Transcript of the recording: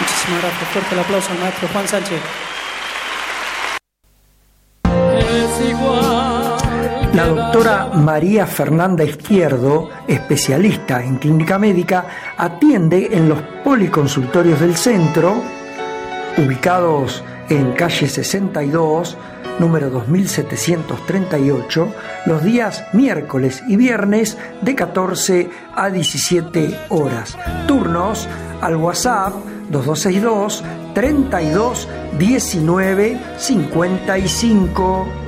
Muchísimas gracias. Fuerte el aplauso al maestro Juan Sánchez. La doctora María Fernanda Izquierdo, especialista en clínica médica, atiende en los policonsultorios del centro, ubicados en calle 62, número 2738, los días miércoles y viernes de 14 a 17 horas. Turnos al WhatsApp 2262 32 19 55.